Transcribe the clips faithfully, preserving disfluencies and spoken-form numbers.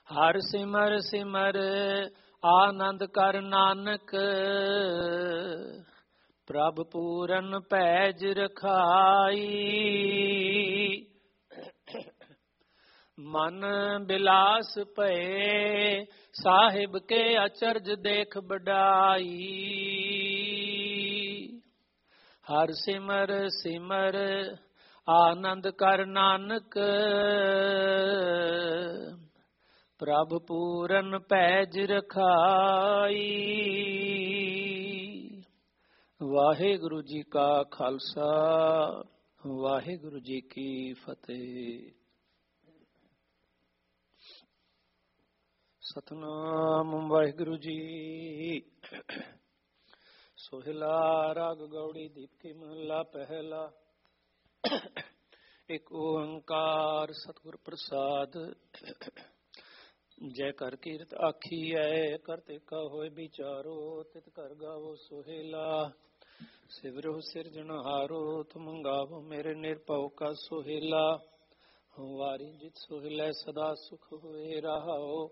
ਹਰ ਸਿਮਰ ਸਿਮਰ ਆਨੰਦ ਕਰ ਨਾਨਕ, ਪ੍ਰਭ ਪੂਰਨ ਪੈਜ ਰਖਾਈ। ਮਨ ਬਿਲਾਸ ਭਏ ਸਾਹਿਬ ਕੇ ਅਚਰਜ ਦੇਖ ਬਡਾਈ। ਹਰ ਸਿਮਰ ਸਿਮਰ ਆਨੰਦ ਕਰ ਨਾਨਕ, ਪ੍ਰਭ ਪੂਰਨ ਪੈਜ ਰਖਾਈ। ਵਾਹਿਗੁਰੂ ਜੀ ਕਾ ਖਾਲਸਾ, ਵਾਹਿਗੁਰੂ ਜੀ ਕੀ ਫਤਿਹ। ਸਤਨਾਮ ਵਾਹਿਗੁਰੂ ਜੀ। ਸੋਹਿਲਾ ਰਾਗ ਗੌੜੀ ਦੀਪਕੀ ਮਹਲਾ ਪਹਿਲਾ। ਇੱਕ ਓੰਕਾਰ ਸਤਿਗੁਰ ਪ੍ਰਸਾਦ। ਜੈ ਕਰ ਕੀਰਤ ਆਖੀਐ, ਕਰਤੇ ਕਾ ਹੋਏ ਵਿਚਾਰੋ, ਤਿਤ ਕਰ ਗਾਵੋ ਸੋਹਿਲਾ। ਸਿਵਰੋ ਸਿਰਜਣਹਾਰੋ, ਤੁਮ ਗਾਵੋ ਮੇਰੇ ਨਿਰਭਉ ਕਾ ਸੋਹਿਲਾ। ਵਾਰੀ ਜਿਤ ਸੋਹਿਲੇ ਸਦਾ ਸੁਖ ਹੋਏ ਰਹਾਓ,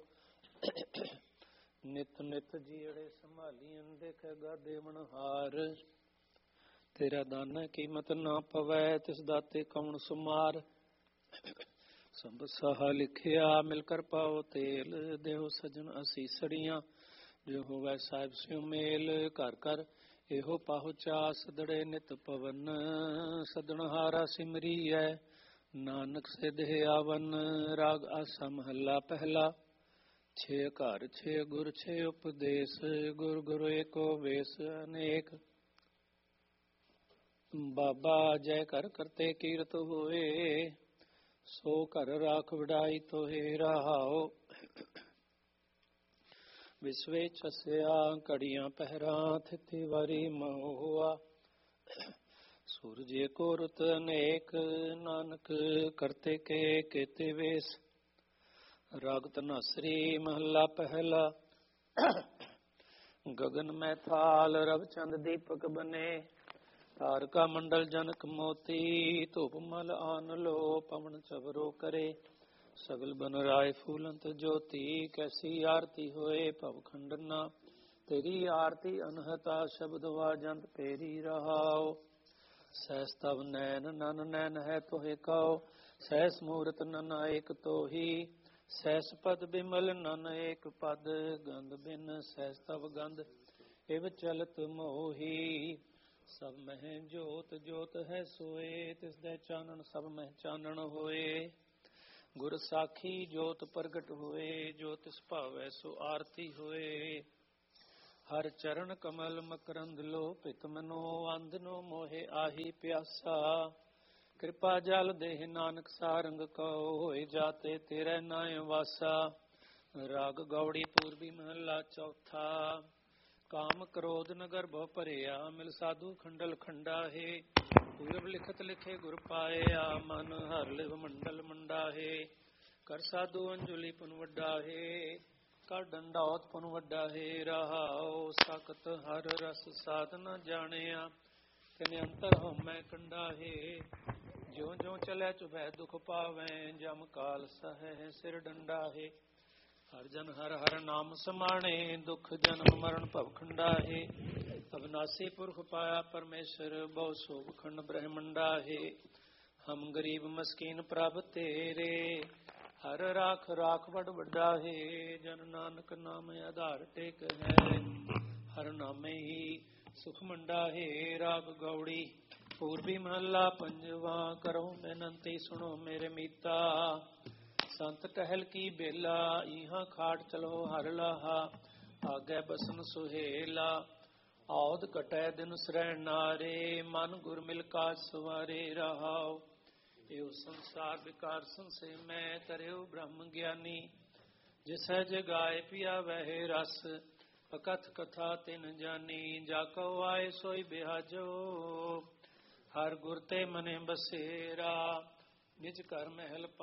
ਨਿਤ ਨਿਤ ਜੀੜੇ ਸੰਭਾਲੀਆਂ ਦੇਖੇਗਾ ਦੇਵਨ ਹਾਰ। ਤੇਰਾ ਦਾਨਾ ਕੀਮਤ ਨਾ ਪਵੈ, ਤਿਸ ਦਾਤੇ ਕੌਣ ਸੁਮਾਰ। ਸੰਭ ਸਹਾ ਲਿਖਿਆ ਮਿਲ ਕਰ ਪਾਓ ਤੇਲ, ਦੇਹੋ ਸਜਣ ਅਸੀਸੜੀਆਂ ਜੋ ਹੋਵੈ ਸਾਹਿਬ ਸਿਉ ਮੇਲ। ਘਰ ਘਰ ਇਹੋ ਪਾਹੁਚਾ ਸਦੜੇ ਨਿਤ ਪਵਨ, ਸਦਣਹਾਰਾ ਸਿਮਰੀਐ ਨਾਨਕ ਸਿਧ ਆਵਨ। ਰਾਗ ਆਸਾ ਮਹੱਲਾ ਪਹਿਲਾ। ਛੇ ਘਰ ਛੇ ਗੁਰ ਛੇ ਉਪਦੇਸ਼, ਗੁਰ ਗੁਰੂ ਏਕੋ ਵੇਸ ਅਨੇਕ। ਬਾਬਾ ਜੈ ਕਰ ਕਰਤੇ ਕੀਰਤ ਹੋਏ, ਸੋ ਘਰ ਰਾਖ ਵਡਾਈ ਤੋਹੇ ਰਹਾਓ। ਵਿਸਵੇ ਛਸਿਆ ਘੜੀਆਂ ਪਹਿਰਾਂ, ਥਿਤੀ ਵਾਰੀ ਮਹੁਆ। ਸੂਰਜ ਏਕੋ ਰੁਤ ਅਨੇਕ, ਨਾਨਕ ਕਰਤੇ ਕੇ ਕੇਤੇ ਵੇਸ। ਰਾਗ ਧਨਾਸਰੀ ਮਹੱਲਾ ਪਹਿਲਾ। ਗਗਨ ਮੈਂ ਥਾਲ ਰਵ ਚੰਦ ਦੀਪਕ ਬਨੇ, ਤਾਰਕਾ ਮੰਡਲ ਜਨਕ ਮੋਤੀ। ਧੂਪ ਮਲ ਆਨ ਲੋ ਪਵਨ ਚਵਰੋ ਕਰੇ, ਸਗਲ ਬਨ ਰਾਏ ਫੂਲੰਤ ਜੋਤੀ। ਕੈਸੀ ਆਰਤੀ ਹੋਏ ਭਵ ਖੰਡਨਾ, ਤੇਰੀ ਆਰਤੀ ਅਨਹਤਾ ਸ਼ਬਦ ਵਾਜੰਤ ਪੇਰੀ ਰਹਾਓ। ਸਹਿਸ ਤਵ ਨੈਨ ਨਨ ਨੈਨ ਹੈ ਤੋਹਿ ਕਉ, ਸਹਿਸ ਮੂਰਤ ਨਨ ਏਕ ਤੋਹੀ। ਸਹਿਸ ਪਦ ਬਿਮਲ ਨਨ ਏਕ ਪਦ, ਗੰਧ ਬਿਨ ਸਹਿਸ ਤਵ ਗੰਧ ਇਵ ਚਲਤ ਮੋਹੀ। ਸਭ ਮਹਿ ਜੋਤ ਜੋਤ ਹੈ ਸੋਏ, ਤਿਸ ਦੇ ਚਾਨਣ ਸਭ ਮਹਿ ਚਾਨਣ ਹੋਏ। ਗੁਰ ਸਾਖੀ ਜੋਤ ਪ੍ਰਗਟ ਹੋਏ, ਜੋ ਤਿਸ ਭਾਵੈ ਸੋ ਆਰਤੀ ਹੋਏ। ਹਰ ਚਰਨ ਕਮਲ ਮਕਰੰਦ ਲੋ, ਪਿਤ ਮਨੋ ਅੰਧ ਨੋ ਮੋਹਿ ਆਹੀ ਪਿਆਸਾ। ਕਿਰਪਾ ਜਲ ਦੇਹ ਨਾਨਕ ਸਾਰੰਗ ਕਉ, ਹੋਏ ਜਾਤੇ ਤੇਰੇ ਨਾਇ ਵਾਸਾ। ਰਾਗ ਗੌੜੀ ਪੂਰਬੀ ਮਹੱਲਾ ਚੌਥਾ। ਕਾਮ ਕ੍ਰੋਧ ਨਗਰ ਬਹੁ ਭਰਿਆ, ਮਿਲ ਸਾਧੂ ਖੰਡਲ ਖੰਡਾਹੇ। ਪੂਰਬ ਲਿਖਤ ਲਿਖੇ ਗੁਰ ਪਾਇਆ, ਮਨ ਹਰ ਲਿਵ ਮੰਡਲ ਮੰਡਾਹੇ। ਕਰ ਸਾਧੂ ਅੰਜੁਲੀ ਪੁਨ ਵੱਡਾਹੇ, ਕਰ ਡੰਡੌਤ ਪੁਨ ਵੱਡਾਹੇ ਰਹਾਓ। ਸਖਤ ਹਰ ਰਸ ਸਾਧ ਨ ਜਾਣਿਆ, ਤਿਨ ਅੰਤਰ ਹਉਮੈ ਕੰਡਾਹੇ। ਜਿਉ ਜਿਉ ਚਲੈ ਚੁਭੈ ਦੁਖ ਪਾਵੈ, ਜਮ ਕਾਲ ਸਹੈ ਸਿਰ ਡੰਡਾਹੇ। ਹਰ ਜਨ ਹਰ ਹਰ ਨਾਮ ਸਮਾਣੇ, ਦੁਖ ਜਨਮ ਮਰਨ ਭਵ ਖੰਡਾਹੇ। ਅਬਨਾਸੀ ਪੁਰਖ ਪਾਇਆ ਪਰਮੇਸ਼ਰ, ਬਹੁ ਸੋਭ ਖੰਡ ਬ੍ਰਹਮੰਡਾਹੇ। ਹਮ ਗਰੀਬ ਮਸਕੀਨ ਪ੍ਰਭ ਤੇਰੇ, ਹਰ ਰਾਖ ਰਾਖ ਵਡ ਵੱਡਾਹੇ। ਜਨ ਨਾਨਕ ਨਾਮ ਆਧਾਰ ਟੇਕ ਹੈ, ਹਰ ਨਾਮੇ ਹੀ ਸੁਖ ਮੰਡਾਹੇ। ਰਾਗ ਗੌੜੀ ਪੂਰਬੀ ਮਹੱਲਾ ਪੰਜਵਾ। ਕਰੋ ਬੇਨੰਤੀ ਸੁਣੋ ਮੇਰੇ ਮੀਤਾ, ਸੰਤ ਟਹਿਲ ਕੀ ਬੇਲਾ। ਇਹਾਂ ਖਾਟ ਚਲੋ ਹਰ ਲਾਹਾ, ਆਗੇ ਬਸਨ ਸੁਹੇਲਾ। ਔਦ ਕਟੈ ਦਿਨ ਸਰੈ ਨਾਰੇ, ਮਨ ਗੁਰ ਮਿਲ ਕਾ ਸਵਾਰੇ ਰਹਾਓ। ਇਹੋ ਸੰਸਾਰ ਵਿਕਾਰ ਸੰਸੇ ਮੈਂ, ਕਰਿਓ ਬ੍ਰਹਮ ਗਿਆਨੀ। ਜਿਸੈ ਜਗਾਏ ਪਿਆ ਵਹਿ ਰਸ, ਅਕਥ ਕਥਾ ਤਿਨ ਜਾਨੀ। ਜਾ ਕਉ ਆਏ ਸੋਈ ਬਿਹਾਜੋ, ਹਰ ਗੁਰ ਤੇ ਮਨੇ ਬਸੇਰਾ। ਨਿਜ ਘਰ ਮਹਿਲ